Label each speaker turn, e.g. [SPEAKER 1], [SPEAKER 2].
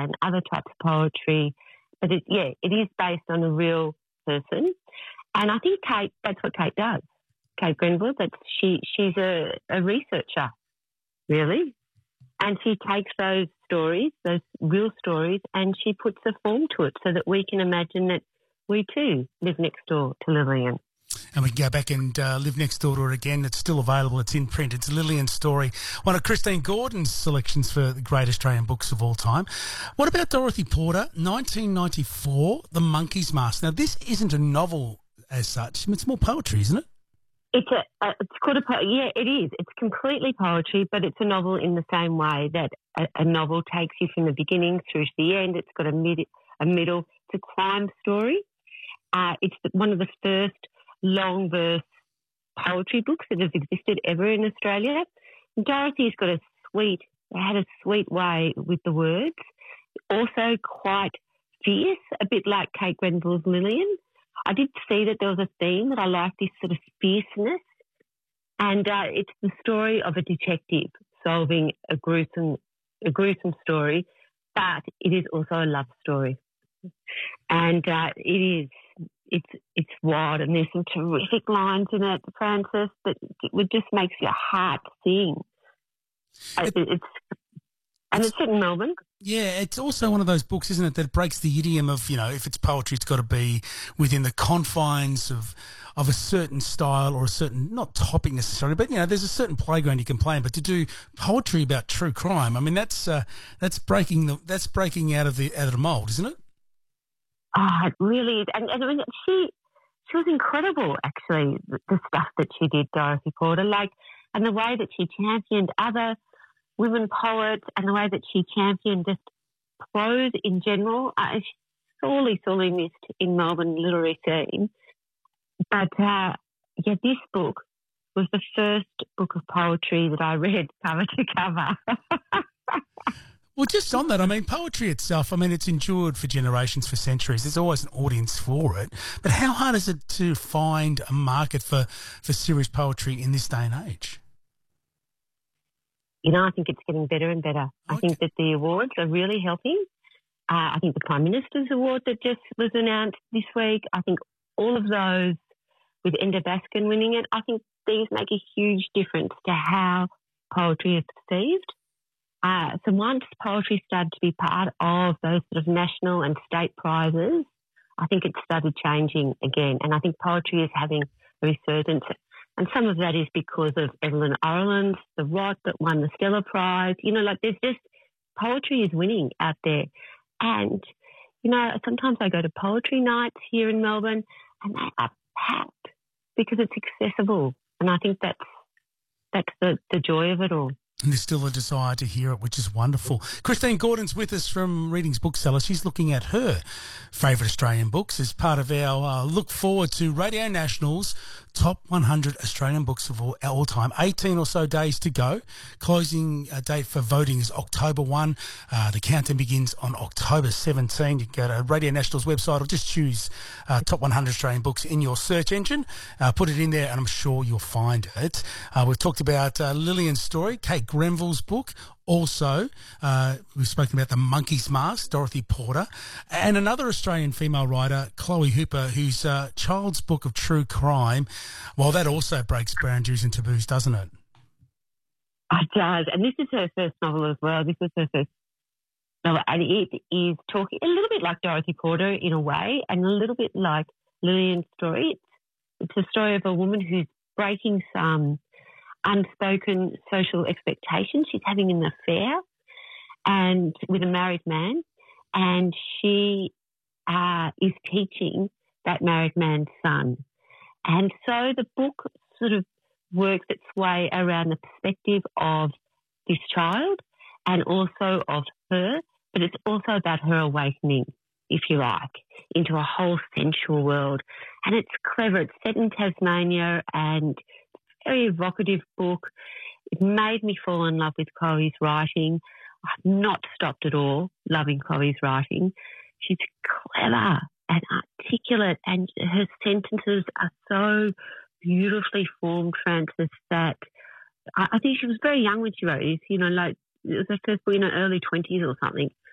[SPEAKER 1] and other types of poetry. But it is based on a real person. And I think that's what Kate does. Kate Grenville, she's a researcher, really. And she takes those stories, those real stories, and she puts a form to it so that we can imagine that we too live next door to Lillian.
[SPEAKER 2] And we can go back and live next door to her again. It's still available. It's in print. It's Lillian's Story, one of Christine Gordon's selections for the great Australian books of all time. What about Dorothy Porter, 1994, The Monkey's Mask? Now, this isn't a novel as such. It's more poetry, isn't it?
[SPEAKER 1] It's called it is. It's completely poetry, but it's a novel in the same way that a novel takes you from the beginning through to the end. It's got a middle. It's a crime story. It's one of the first long verse poetry books that has existed ever in Australia. Dorothy's got a sweet way with the words, also quite fierce, a bit like Kate Grenville's Lillian. I did see that there was a theme that I liked, this sort of fierceness, and it's the story of a detective solving a gruesome story, but it is also a love story, and it's wild, and there's some terrific lines in it, Francis, that it just makes your heart sing. It's set in Melbourne.
[SPEAKER 2] Yeah, it's also one of those books, isn't it, that breaks the idiom of, if it's poetry, it's got to be within the confines of a certain style or a certain, not topic necessarily, but, there's a certain playground you can play in. But to do poetry about true crime, I mean, that's breaking out of the mould, isn't it?
[SPEAKER 1] Oh, it really is. And I mean, she was incredible, actually, the stuff that she did, Dorothy Porter, and the way that she championed other women poets and the way that she championed just prose in general. She's sorely missed in Melbourne literary scene. But, this book was the first book of poetry that I read cover to cover.
[SPEAKER 2] Well, just on that, I mean, poetry itself, it's endured for generations, for centuries. There's always an audience for it. But how hard is it to find a market for serious poetry in this day and age?
[SPEAKER 1] I think it's getting better and better. Okay. I think that the awards are really helping. I think the Prime Minister's Award that just was announced this week, I think all of those with Enda Baskin winning it, I think these make a huge difference to how poetry is perceived. So once poetry started to be part of those sort of national and state prizes, I think it started changing again. And I think poetry is having a resurgence. And some of that is because of Evelyn Ireland's The Rot that won the Stella Prize. There's just poetry is winning out there. And, sometimes I go to poetry nights here in Melbourne and they are packed because it's accessible. And I think that's the joy of it all.
[SPEAKER 2] And there's still a desire to hear it, which is wonderful. Christine Gordon's with us from Readings Bookseller. She's looking at her favourite Australian books as part of our look forward to Radio National's Top 100 Australian Books of all time. 18 or so days to go. Closing date for voting is October 1. The countdown begins on October 17. You can go to Radio National's website or just choose Top 100 Australian Books in your search engine. Put it in there and I'm sure you'll find it. We've talked about Lillian's Story, Kate Grenville's book. Also, we've spoken about The Monkey's Mask, Dorothy Porter, and another Australian female writer, Chloe Hooper, whose child's book of true crime, well, that also breaks boundaries and taboos, doesn't it?
[SPEAKER 1] It does. And this is her first novel as well. This was her first novel. And it is talking a little bit like Dorothy Porter in a way and a little bit like Lillian's Story. It's a story of a woman who's breaking some unspoken social expectations. She's having an affair and with a married man, and she is teaching that married man's son. And so the book sort of works its way around the perspective of this child and also of her, but it's also about her awakening, if you like, into a whole sensual world. And it's clever. It's set in Tasmania and very evocative book. It made me fall in love with Chloe's writing. I've not stopped at all loving Chloe's writing. She's clever and articulate, and her sentences are so beautifully formed, Francis, that I think she was very young when she wrote this, it was her first book in her early 20s or something.